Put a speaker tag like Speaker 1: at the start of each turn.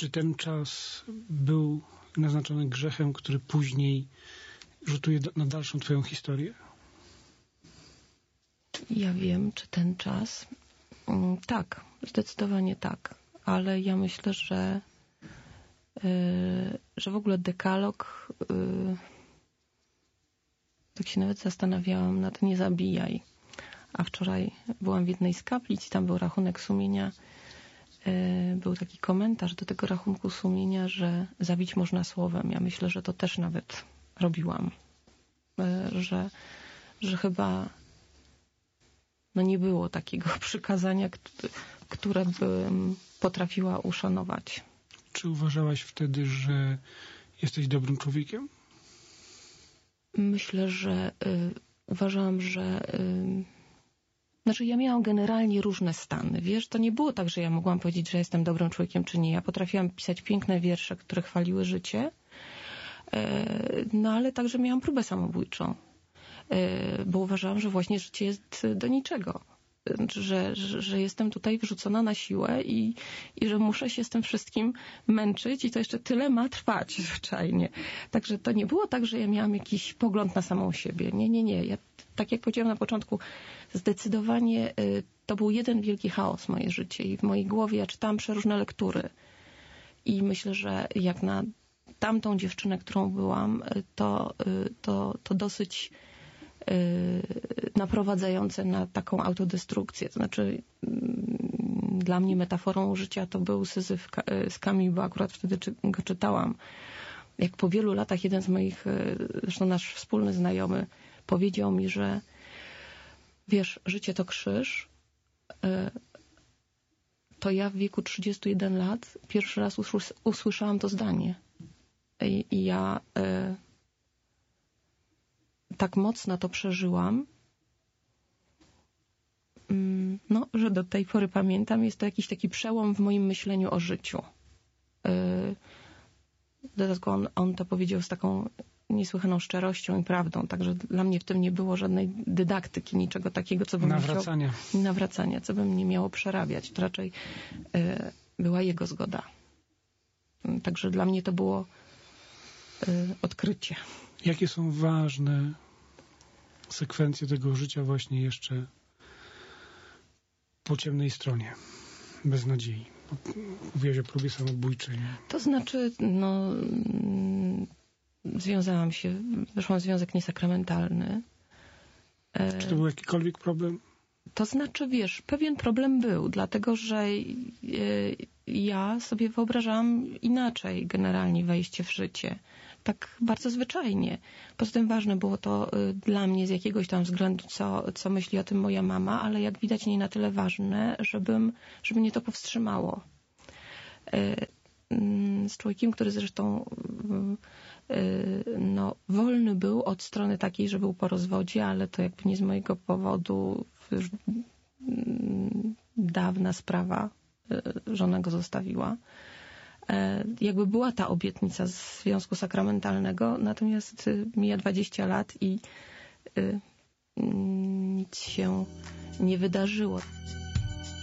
Speaker 1: Czy ten czas był naznaczony grzechem, który później rzutuje na dalszą twoją historię?
Speaker 2: Ja wiem, czy ten czas... Tak, zdecydowanie tak. Ale ja myślę, że w ogóle dekalog... Tak się nawet zastanawiałam nad nie zabijaj. A wczoraj byłam w jednej z kaplic i tam był rachunek sumienia. Był taki komentarz do tego rachunku sumienia, że zabić można słowem. Ja myślę, że to też nawet robiłam. Że chyba nie było takiego przykazania, które bym potrafiła uszanować.
Speaker 1: Czy uważałaś wtedy, że jesteś dobrym człowiekiem?
Speaker 2: Myślę, że uważałam, że... Znaczy ja miałam generalnie różne stany. Wiesz, to nie było tak, że ja mogłam powiedzieć, że jestem dobrym człowiekiem, czy nie. Ja potrafiłam pisać piękne wiersze, które chwaliły życie, ale także miałam próbę samobójczą. Bo uważałam, że właśnie życie jest do niczego. Że jestem tutaj wrzucona na siłę i że muszę się z tym wszystkim męczyć i to jeszcze tyle ma trwać zwyczajnie. Także to nie było tak, że ja miałam jakiś pogląd na samą siebie. Nie. Ja, tak jak powiedziałam na początku, zdecydowanie to był jeden wielki chaos moje życie i w mojej głowie ja czytałam przeróżne lektury i myślę, że jak na tamtą dziewczynę, którą byłam, to dosyć naprowadzające na taką autodestrukcję. To znaczy dla mnie metaforą życia to był Syzyf z Camus, bo akurat wtedy go czytałam. Jak po wielu latach jeden z moich, zresztą nasz wspólny znajomy, powiedział mi, że wiesz, życie to krzyż, to ja w wieku 31 lat pierwszy raz usłyszałam to zdanie. I ja tak mocno to przeżyłam, że do tej pory pamiętam, jest to jakiś taki przełom w moim myśleniu o życiu. Dodatkowo on to powiedział z taką niesłychaną szczerością i prawdą, także dla mnie w tym nie było żadnej dydaktyki, niczego takiego, co bym nawracania, co bym nie miało przerabiać. To raczej była jego zgoda. Także dla mnie to było odkrycie.
Speaker 1: Jakie są ważne sekwencje tego życia właśnie jeszcze po ciemnej stronie, bez nadziei? Mówiłaś o próbie samobójczej.
Speaker 2: To znaczy, związałam się, weszłam w związek niesakramentalny.
Speaker 1: Czy to był jakikolwiek problem?
Speaker 2: To znaczy, wiesz, pewien problem był, dlatego że ja sobie wyobrażałam inaczej generalnie wejście w życie. Tak bardzo zwyczajnie. Poza tym ważne było to dla mnie z jakiegoś tam względu, co myśli o tym moja mama, ale jak widać nie na tyle ważne, żeby mnie to powstrzymało. Z człowiekiem, który zresztą wolny był od strony takiej, że był po rozwodzie, ale to jakby nie z mojego powodu, już dawna sprawa, żona go zostawiła. Jakby była ta obietnica związku sakramentalnego, natomiast mija 20 lat i nic się nie wydarzyło.